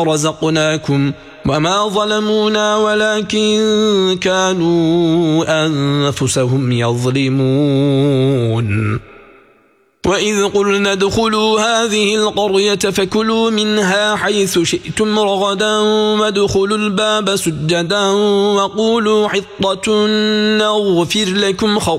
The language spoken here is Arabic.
رزقناكم وما ظلمونا ولكن كانوا أنفسهم يظلمون وإذ قلنا ادخلوا هذه القرية فكلوا منها حيث شئتم رغدا وادخلوا الباب سجدا وقولوا حطة نغفر لكم